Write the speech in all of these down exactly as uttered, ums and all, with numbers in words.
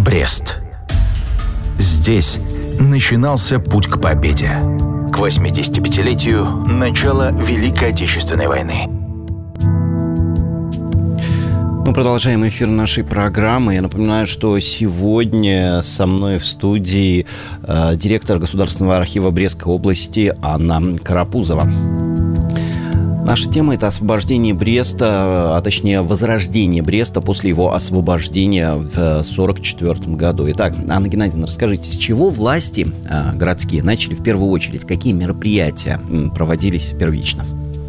Брест. Здесь начинался путь к победе, к восьмидесятипятилетию начала Великой Отечественной войны. Мы продолжаем эфир нашей программы. Я напоминаю, что сегодня со мной в студии э, директор Государственного архива Брестской области Анна Карапузова. Наша тема – это освобождение Бреста, а точнее возрождение Бреста после его освобождения в сорок четвёртом году. Итак, Анна Геннадьевна, расскажите, с чего власти э, городские начали в первую очередь? Какие мероприятия проводились первично?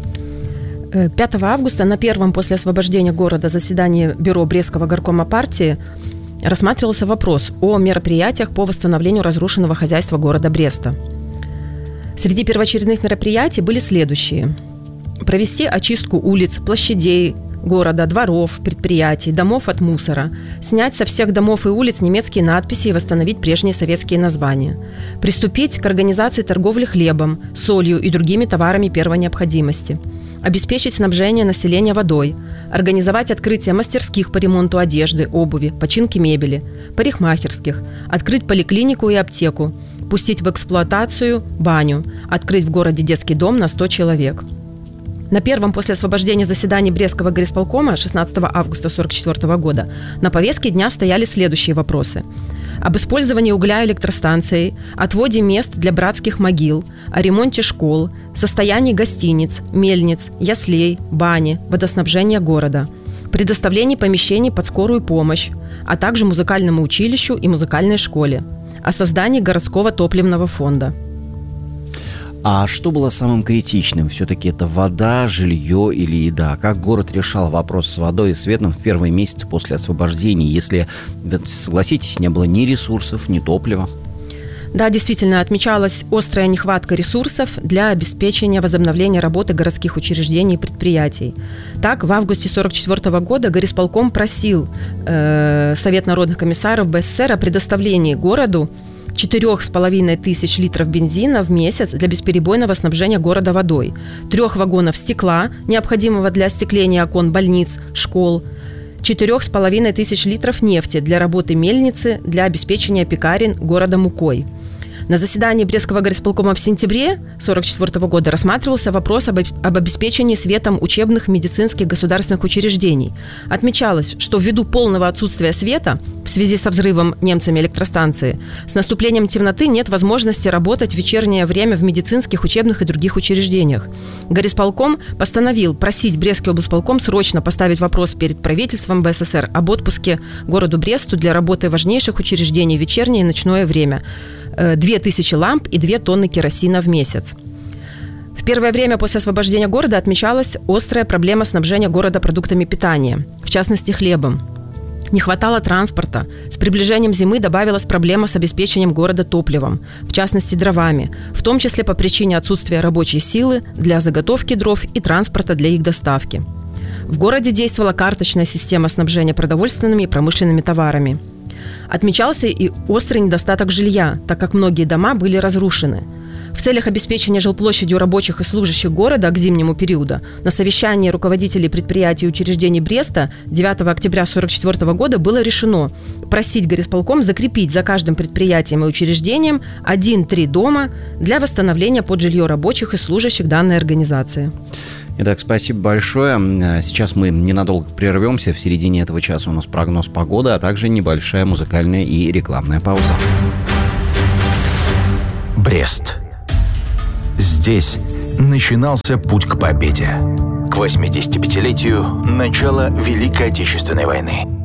пятого августа на первом после освобождения города заседании бюро Брестского горкома партии рассматривался вопрос о мероприятиях по восстановлению разрушенного хозяйства города Бреста. Среди первоочередных мероприятий были следующие. Провести очистку улиц, площадей города, дворов, предприятий, домов от мусора, снять со всех домов и улиц немецкие надписи и восстановить прежние советские названия, приступить к организации торговли хлебом, солью и другими товарами первой необходимости, обеспечить снабжение населения водой, организовать открытие мастерских по ремонту одежды, обуви, починки мебели, парикмахерских, открыть поликлинику и аптеку, пустить в эксплуатацию баню, открыть в городе детский дом на сто человек. На первом после освобождения заседании Брестского горисполкома шестнадцатого августа сорок четвёртого года на повестке дня стояли следующие вопросы. Об использовании угля электростанцией, отводе мест для братских могил, о ремонте школ, состоянии гостиниц, мельниц, яслей, бани, водоснабжения города, предоставлении помещений под скорую помощь, а также музыкальному училищу и музыкальной школе, о создании городского топливного фонда. А что было самым критичным? Все-таки это вода, жилье или еда? Как город решал вопрос с водой и светом в первые месяцы после освобождения, если, согласитесь, не было ни ресурсов, ни топлива? Да, действительно, отмечалась острая нехватка ресурсов для обеспечения возобновления работы городских учреждений и предприятий. Так, в августе сорок четвёртого года горисполком просил э, Совет народных комиссаров БССР о предоставлении городу четырех с половиной тысяч литров бензина в месяц для бесперебойного снабжения города водой, трех вагонов стекла, необходимого для остекления окон больниц, школ, четырех с половиной тысяч литров нефти для работы мельницы, для обеспечения пекарен города мукой. На заседании Брестского горисполкома в сентябре сорок четвёртого года рассматривался вопрос об, об обеспечении светом учебных медицинских государственных учреждений. Отмечалось, что ввиду полного отсутствия света в связи со взрывом немцами электростанции, с наступлением темноты нет возможности работать в вечернее время в медицинских, учебных и других учреждениях. Горисполком постановил просить Брестский облсполком срочно поставить вопрос перед правительством БССР об отпуске городу Бресту для работы важнейших учреждений в вечернее и ночное время. Две тысячи ламп и две тонны керосина в месяц. В первое время после освобождения города отмечалась острая проблема снабжения города продуктами питания, в частности хлебом. Не хватало транспорта. С приближением зимы добавилась проблема с обеспечением города топливом, в частности дровами, в том числе по причине отсутствия рабочей силы для заготовки дров и транспорта для их доставки. В городе действовала карточная система снабжения продовольственными и промышленными товарами. Отмечался и острый недостаток жилья, так как многие дома были разрушены. В целях обеспечения жилплощадью рабочих и служащих города к зимнему периоду на совещании руководителей предприятий и учреждений Бреста девятого октября сорок четвёртого года было решено просить горисполком закрепить за каждым предприятием и учреждением один-три дома для восстановления под жилье рабочих и служащих данной организации. Итак, спасибо большое. Сейчас мы ненадолго прервемся. В середине этого часа у нас прогноз погоды, а также небольшая музыкальная и рекламная пауза. Брест. Здесь начинался путь к победе, к восьмидесятипятилетию начала Великой Отечественной войны.